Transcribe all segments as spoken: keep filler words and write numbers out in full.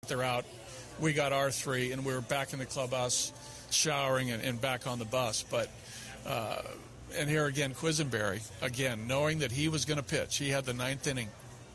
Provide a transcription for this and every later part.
they're out. We got our three, and we were back in the clubhouse showering and, and back on the bus. But uh, and here again, Quisenberry, again, knowing that he was going to pitch. He had the ninth inning.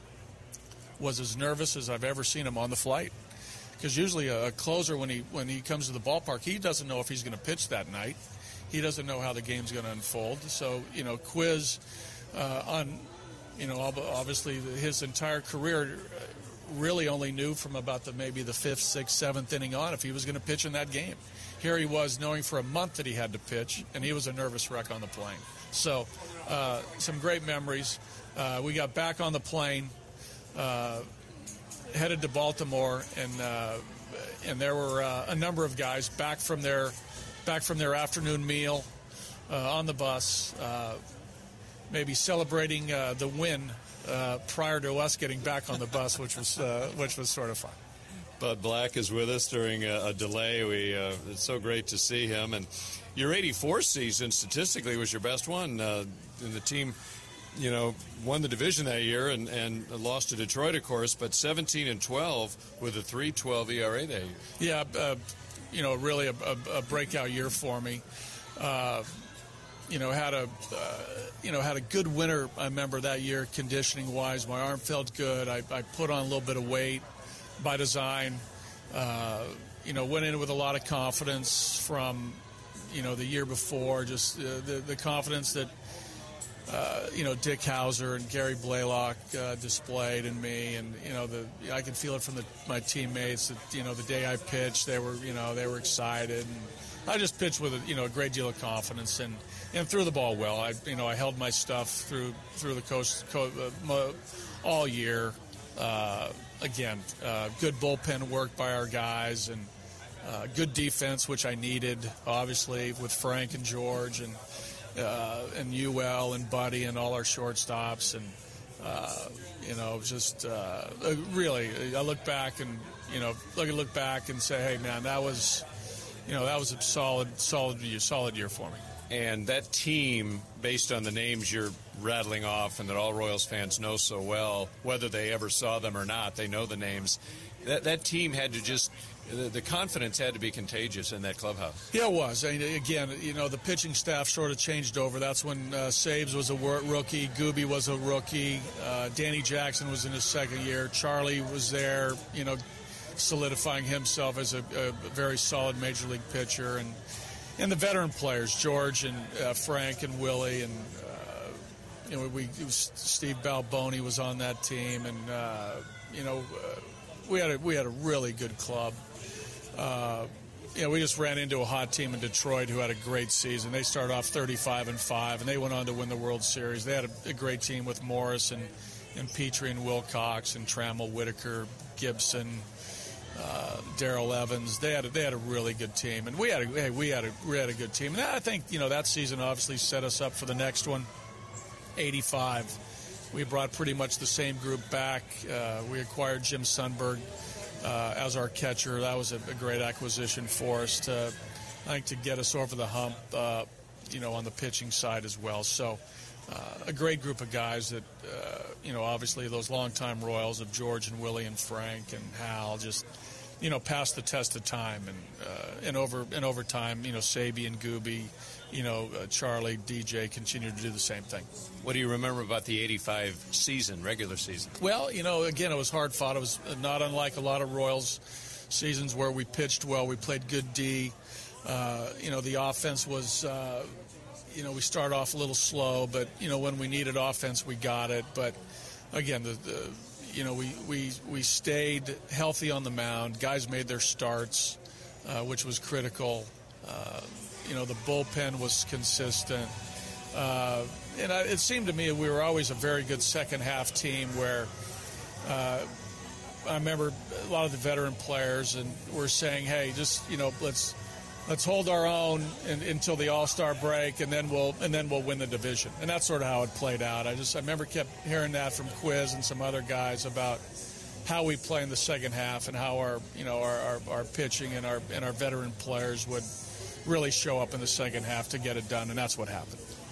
Was as nervous as I've ever seen him on the flight. Because usually a, a closer, when he when he comes to the ballpark, he doesn't know if he's going to pitch that night. He doesn't know how the game's going to unfold. So, you know, Quiz, uh, on, you know, obviously his entire career really only knew from about the maybe the fifth, sixth, seventh inning on if he was going to pitch in that game. Here he was knowing for a month that he had to pitch, and he was a nervous wreck on the plane. So uh, some great memories. Uh, we got back on the plane, uh, headed to Baltimore, and uh, and there were uh, a number of guys back from their back from their afternoon meal uh, on the bus, uh, maybe celebrating uh, the win uh, prior to us getting back on the bus, which was uh, which was sort of fun. Bud Black is with us during a, a delay. We uh, it's so great to see him. And your eighty-four season statistically was your best one. Uh, and the team, you know, won the division that year and, and lost to Detroit, of course. But seventeen and twelve with a three twelve E R A that year. Yeah, uh, you know, really a, a, a breakout year for me. Uh, you know, had a uh, you know had a good winter. I remember that year, conditioning wise. My arm felt good. I, I put on a little bit of weight by design. Uh, you know, went in with a lot of confidence from, you know, the year before. Just uh, the the confidence that uh, you know Dick Hauser and Gary Blaylock uh, displayed in me, and you know the I could feel it from the, my teammates. That you know the day I pitched, they were you know they were excited, and I just pitched with a, you know a great deal of confidence and, and threw the ball well. I you know I held my stuff through through the coast co- uh, all year. Uh, again, uh, good bullpen work by our guys, and uh, good defense, which I needed, obviously, with Frank and George and uh, and U L and Buddy and all our shortstops, and uh, you know, just uh, really, I look back and you know, look look back and say, hey, man, that was, you know, that was a solid, solid year, solid year for me. And that team, based on the names you're rattling off and that all Royals fans know so well, whether they ever saw them or not, they know the names. That that team had to just, the, the confidence had to be contagious in that clubhouse. Yeah, it was. I mean, again, you know, the pitching staff sort of changed over. That's when uh, Sabes was a rookie, Gooby was a rookie, uh, Danny Jackson was in his second year, Charlie was there, you know, solidifying himself as a, a very solid major league pitcher, and And the veteran players, George and uh, Frank and Willie, and uh, you know, we it was Steve Balboni was on that team, and uh, you know, uh, we had a, we had a really good club. Uh, you know, we just ran into a hot team in Detroit who had a great season. They started off thirty-five and five, and they went on to win the World Series. They had a, a great team with Morris and and Petrie and Wilcox and Trammell, Whitaker, Gibson. Uh, Darrell Evans, they had a, they had a really good team, and we had a hey, we had a we had a good team. And I think you know that season obviously set us up for the next one. eighty-five, we brought pretty much the same group back. Uh, we acquired Jim Sundberg uh, as our catcher. That was a, a great acquisition for us to, I think, to get us over the hump. Uh, you know, on the pitching side as well. So. Uh, a great group of guys that, uh, you know, obviously those longtime Royals of George and Willie and Frank and Hal just, you know, passed the test of time. And uh, and over and over time, you know, Sabey and Gooby, you know, uh, Charlie, D J continued to do the same thing. What do you remember about the eighty-five season, regular season? Well, you know, again, it was hard fought. It was not unlike a lot of Royals seasons where we pitched well, we played good D. Uh, you know, the offense was... Uh, You know, we start off a little slow, but, you know, when we needed offense, we got it. But, again, the, the you know, we, we, we stayed healthy on the mound. Guys made their starts, uh, which was critical. Uh, you know, the bullpen was consistent. Uh, and I, it seemed to me we were always a very good second-half team where uh, I remember a lot of the veteran players and were saying, hey, just, you know, let's – Let's hold our own in, until the All-Star break, and then we'll and then we'll win the division. And that's sort of how it played out. I just I remember kept hearing that from Quiz and some other guys about how we play in the second half and how our you know our, our, our pitching and our and our veteran players would really show up in the second half to get it done, and that's what happened.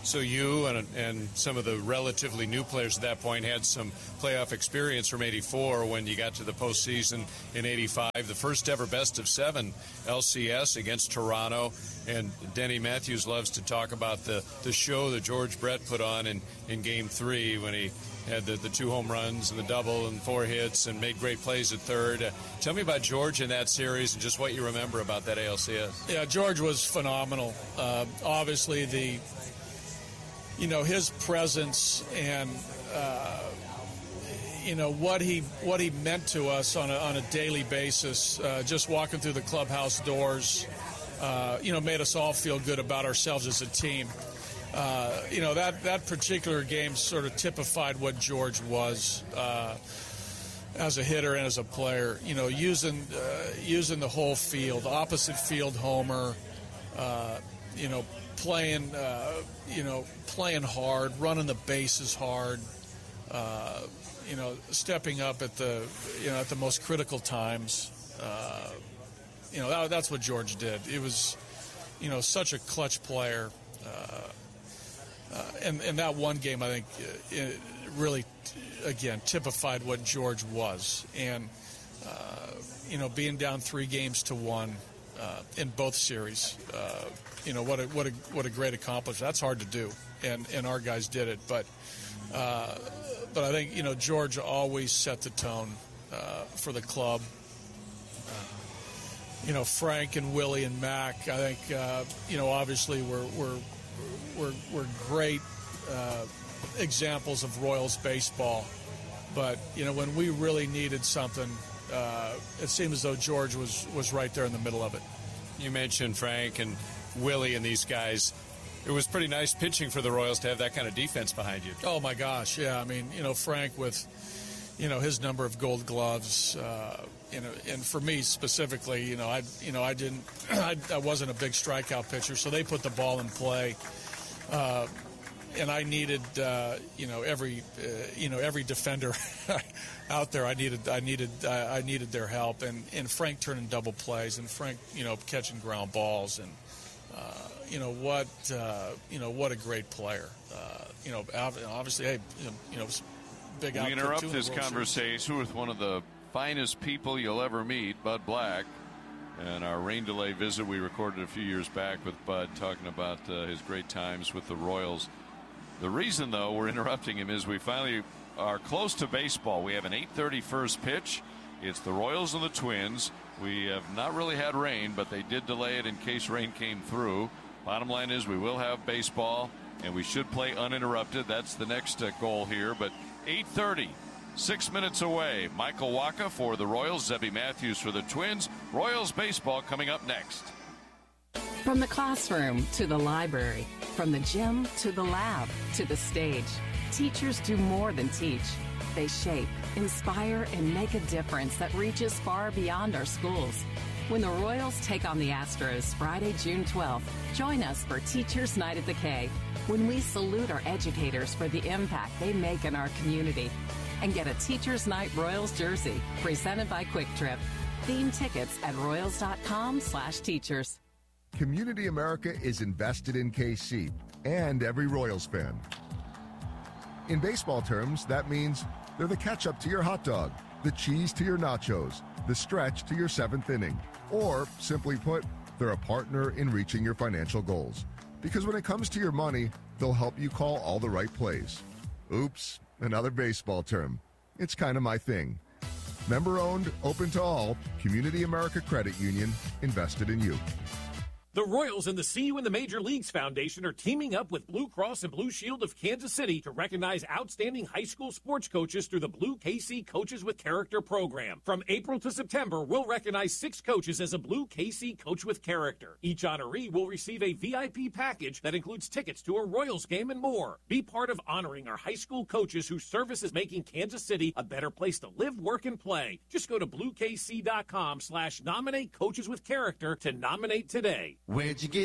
So you and and some of the relatively new players at that point had some playoff experience from eighty-four when you got to the postseason in eighty-five, the first ever best of seven L C S against Toronto. And Denny Matthews loves to talk about the, the show that George Brett put on in, in Game three when he had the, the two home runs and the double and four hits and made great plays at third. Uh, tell me about George in that series and just what you remember about that A L C S. Yeah, George was phenomenal. Uh, obviously, the you know his presence and uh, you know what he what he meant to us on a, on a daily basis. Uh, just walking through the clubhouse doors, uh, you know, made us all feel good about ourselves as a team. Uh, you know, that, that particular game sort of typified what George was uh, as a hitter and as a player. You know, using uh, using the whole field, opposite field homer, uh, you know, playing, uh, you know, playing hard, running the bases hard, uh, you know, stepping up at the, you know, at the most critical times. Uh, you know, that, that's what George did. It was, you know, such a clutch player. Uh, Uh, and, and that one game, I think, uh, it really, again, typified what George was. And, uh, you know, being down three games to one uh, in both series, uh, you know, what a, what a, what a great accomplishment. That's hard to do, and, and our guys did it. But, uh, but I think, you know, George always set the tone uh, for the club. Uh, you know, Frank and Willie and Mac, I think, uh, you know, obviously we're, we're Were, were great uh, examples of Royals baseball. But, you know, when we really needed something, uh, it seemed as though George was, was right there in the middle of it. You mentioned Frank and Willie and these guys. It was pretty nice pitching for the Royals to have that kind of defense behind you. Oh, my gosh, yeah. I mean, you know, Frank with, you know, his number of gold gloves, uh, you know, and for me specifically, you know, I, you know, I didn't, I, I wasn't a big strikeout pitcher, so they put the ball in play. Uh, and I needed, uh, you know, every, uh, you know, every defender out there. I needed, I needed, I, I needed their help. And, and Frank turning double plays, and Frank, you know, catching ground balls, and uh, you know what, uh, you know what a great player. Uh, you know, obviously, hey, you know, big. We interrupt this conversation with one of the finest people you'll ever meet, Bud Black. And our rain delay visit we recorded a few years back with Bud, talking about uh, his great times with the Royals. The reason, though, we're interrupting him is we finally are close to baseball. We have an eight thirty first pitch. It's the Royals and the Twins. We have not really had rain, but they did delay it in case rain came through. Bottom line is we will have baseball, and we should play uninterrupted. That's the next uh, goal here. But eight thirty. Six minutes away. Michael Wacha for the Royals, Zebby Matthews for the Twins. Royals baseball coming up next. From the classroom to the library, from the gym to the lab to the stage, teachers do more than teach. They shape, inspire, and make a difference that reaches far beyond our schools. When the Royals take on the Astros Friday, June twelfth, join us for Teachers Night at the K, when we salute our educators for the impact they make in our community. And get a Teachers Night Royals jersey presented by Quick Trip. Theme tickets at royals.com slash teachers. Community America is invested in K C and every Royals fan. In baseball terms, that means they're the ketchup to your hot dog, the cheese to your nachos, the stretch to your seventh inning. Or, simply put, they're a partner in reaching your financial goals. Because when it comes to your money, they'll help you call all the right plays. Oops. Another baseball term. It's kind of my thing. Member-owned, open to all, Community America Credit Union, invested in you. The Royals and the See You in the Major Leagues Foundation are teaming up with Blue Cross and Blue Shield of Kansas City to recognize outstanding high school sports coaches through the Blue K C Coaches with Character program. From April to September, we'll recognize six coaches as a Blue K C Coach with Character. Each honoree will receive a V I P package that includes tickets to a Royals game and more. Be part of honoring our high school coaches whose service is making Kansas City a better place to live, work, and play. Just go to bluekc.com slash nominate coaches with character to nominate today. Where'd you get